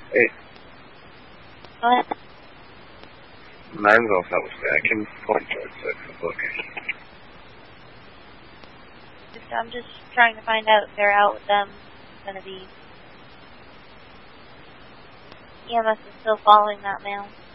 Hey, Go ahead. Manville Fellowship. I can point towards the location. I'm just trying to find out if they're out with them. It's going to be... EMS is still following that mail.